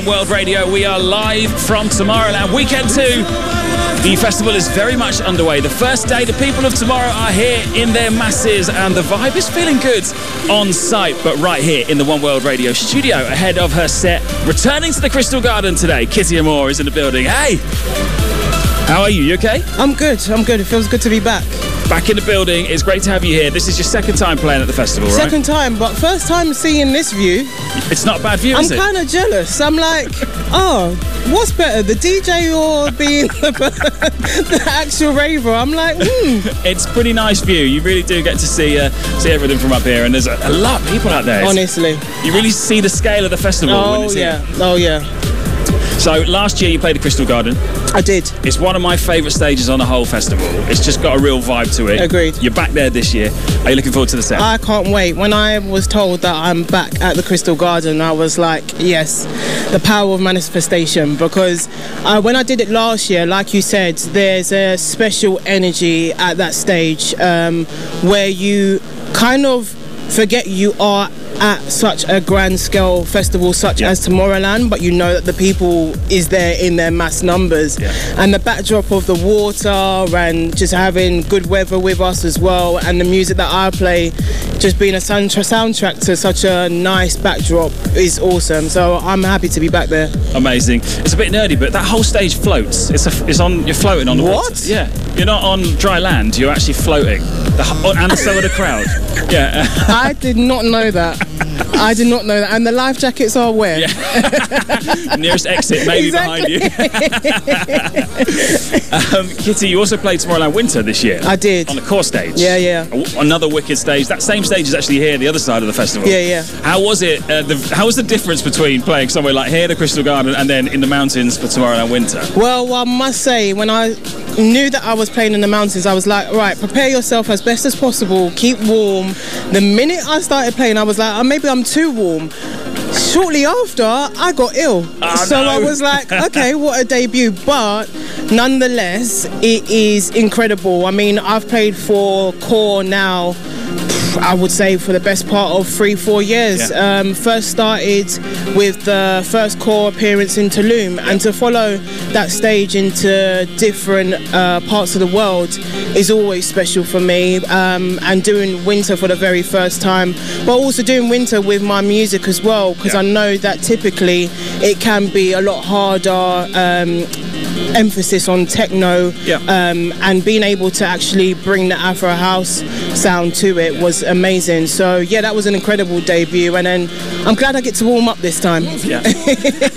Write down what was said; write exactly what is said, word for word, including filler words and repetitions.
World Radio, we are live from Tomorrowland. Weekend two, the festival is very much underway. The first day, the people of tomorrow are here in their masses and the vibe is feeling good on site, but right here in the One World Radio studio ahead of her set. Returning to the Crystal Garden today, Kitty Amore is in the building. Hey! How are you? You okay? I'm good, I'm good. It feels good to be back. Back in the building. It's great to have you here. This is your second time playing at the festival, right? Second time, but first time seeing this view. It's not a bad view, I'm is it? kind of jealous. I'm like, oh, what's better, the D J or being the, the actual raver? I'm like, hmm. It's a pretty nice view. You really do get to see uh, see everything from up here, and there's a, a lot of people out there. It's, honestly. You really see the scale of the festival oh, when it's yeah. here. Oh, yeah. So last year you played the Crystal Garden. I did. It's one of my favourite stages on the whole festival. It's just got a real vibe to it. Agreed. You're back there this year. Are you looking forward to the set? I can't wait. When I was told that I'm back at the Crystal Garden, I was like, yes, the power of manifestation. Because uh, when I did it last year, like you said, there's a special energy at that stage um, where you kind of forget you are at such a grand scale festival such yeah. as Tomorrowland, but you know that the people is there in their mass numbers. Yeah. And the backdrop of the water and just having good weather with us as well, and the music that I play just being a soundtrack to such a nice backdrop is awesome. So I'm happy to be back there. Amazing. It's a bit nerdy, but that whole stage floats. It's a, it's on. You're floating on the what? water. Yeah. You're not on dry land. You're actually floating. The, and so are the crowd. Yeah. I did not know that. I did not know that. And the life jackets are where? Yeah. Nearest exit, maybe exactly. behind you. um, Kitty, you also played Tomorrowland Winter this year. I did. On the core stage. Yeah, yeah. Another wicked stage. That same stage is actually here, the other side of the festival. Yeah, yeah. How was it? Uh, the, how was the difference between playing somewhere like here, the Crystal Garden, and then in the mountains for Tomorrowland Winter? Well, I must say, when I knew that I was playing in the mountains, I was like, right, prepare yourself as best as possible, keep warm. The minute I started playing, I was like, oh, maybe I'm too warm. Shortly after, I got ill. Oh, so no. I was like, okay, what a debut. But nonetheless, it is incredible. I mean, I've played for Core now, I would say, for the best part of three, four years. Yeah. Um, first started with the first Core appearance in Tulum, yeah. and to follow that stage into different uh, parts of the world is always special for me. Um, and doing Winter for the very first time, but also doing Winter with my music as well, because yeah. I know that typically it can be a lot harder. Um, emphasis on techno, yeah. um, and being able to actually bring the Afro House sound to it yeah. was amazing. So yeah, that was an incredible debut, and then I'm glad I get to warm up this time. Yeah.